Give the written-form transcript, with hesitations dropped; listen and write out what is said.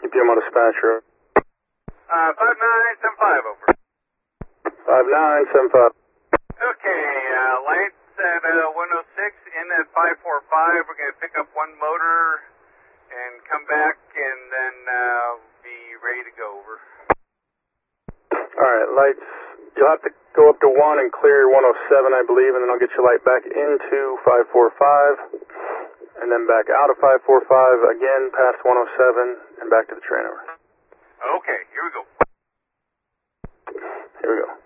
EPM dispatcher. 5975 over. 5975. Okay, lights at 106, in at 545. We're going to pick up one motor and come back and then be ready to go, over. Alright, lights, you'll have to go up to 1 and clear 107, I believe, and then I'll get your light back into 545, and then back out of 545, again past 107, and back to the train, over. Okay, here we go. Here we go.